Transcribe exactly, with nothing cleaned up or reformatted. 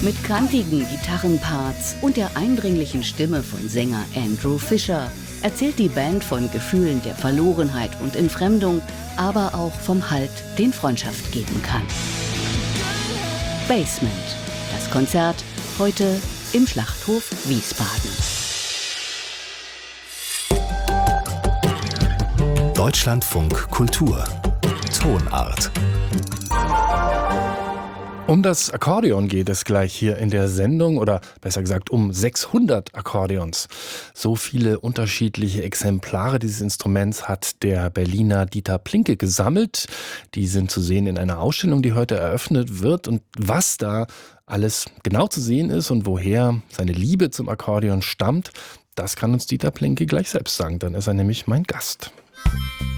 Mit kantigen Gitarrenparts und der eindringlichen Stimme von Sänger Andrew Fisher erzählt die Band von Gefühlen der Verlorenheit und Entfremdung, aber auch vom Halt, den Freundschaft geben kann. Basement, das Konzert heute im Schlachthof Wiesbaden. Deutschlandfunk Kultur Tonart. Um das Akkordeon geht es gleich hier in der Sendung, oder besser gesagt um sechshundert Akkordeons. So viele unterschiedliche Exemplare dieses Instruments hat der Berliner Dieter Plinke gesammelt. Die sind zu sehen in einer Ausstellung, die heute eröffnet wird. Und was da alles genau zu sehen ist und woher seine Liebe zum Akkordeon stammt, das kann uns Dieter Plinke gleich selbst sagen. Dann ist er nämlich mein Gast.